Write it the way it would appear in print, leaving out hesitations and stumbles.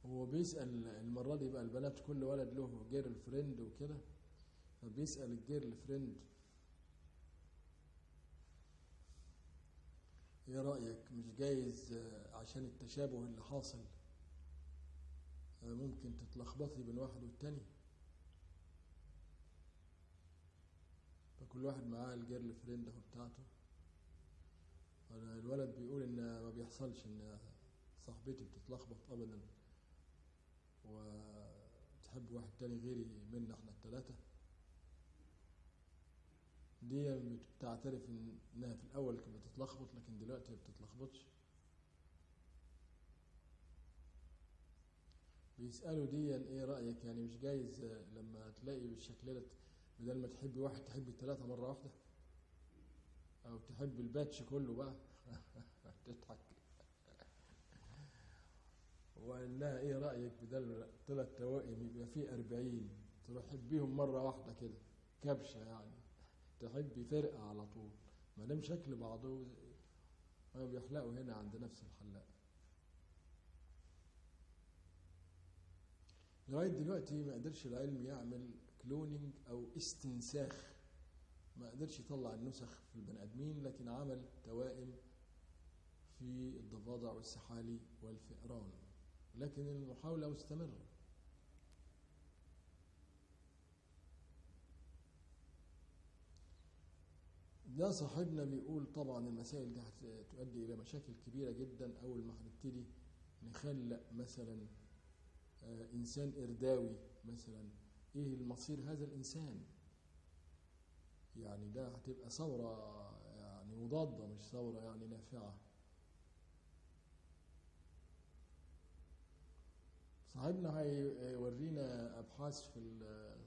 هو بيسأل المرة دي بقى البنات كل ولد له جيرل فريند وكده، فبيسأل الجيرل فريند ايه رأيك، مش جايز عشان التشابه اللي حاصل ممكن تتلخبطي بين واحد والتاني؟ فكل واحد معاه الجيرل فريند اهو بتاعته. الولد بيقول ان ما بيحصلش ان صاحبتي بتتلخبط ابدا وتحب واحد تاني غيري منا احنا التلاتة. دي بتعترف انها في الاول كانت بتتلخبط لكن دلوقتي ما بتتلخبطش. بيسألوا دي ايه رأيك، يعني مش جايز لما تلاقي بالشكل ده بدل ما تحبي واحد تحبي التلاتة مرة واحدة، او تحبي الباتش كله بقى تضحك. وقال لها ايه رأيك بدل 3 توائم يبقى فيه 40 تروح تحبيهم مرة واحدة كده كبشة، يعني تحبي فرقة على طول ما دام شكل بعضه. بيحلقوا هنا عند نفس الحلاق. لغاية دلوقتي ما قدرش العلم يعمل كلونينج أو استنساخ، ما قدرش يطلع النسخ في البني آدمين، لكن عمل توائم في الضفادع والسحالي والفئران، لكن المحاولة مستمرة. ده صاحبنا بيقول طبعا المسائل دي هتؤدي إلى مشاكل كبيرة جدا. أول ما هنبتدي نخلق مثلا إنسان إرداوي مثلا، إيه المصير هذا الإنسان؟ يعني ده هتبقى ثورة يعني مضادة مش ثورة يعني نافعة. صاحبنا هيورينا أبحاث في